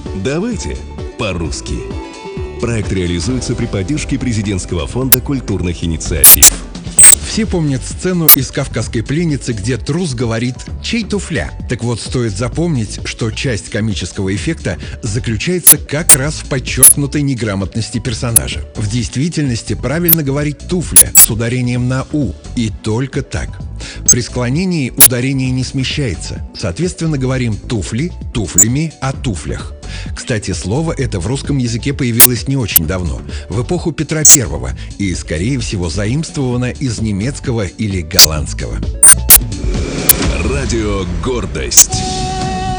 Давайте по-русски. Проект реализуется при поддержке Президентского фонда культурных инициатив. Все помнят сцену из «Кавказской пленницы», где трус говорит «чей туфля?». Так вот, стоит запомнить, что часть комического эффекта заключается как раз в подчеркнутой неграмотности персонажа. В действительности правильно говорить «туфля» с ударением на «у», и только так. При склонении ударение не смещается. Соответственно, говорим «туфли» туфлями о туфлях. Кстати, слово это в русском языке появилось не очень давно, в эпоху Петра I, и, скорее всего, заимствовано из немецкого или голландского. Радио «Гордость».